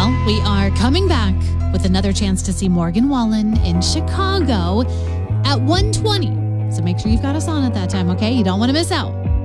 Well, we are coming back with another chance to see Morgan Wallen in Chicago at 1:20. So make sure you've got us on at that time, okay? You don't want to miss out.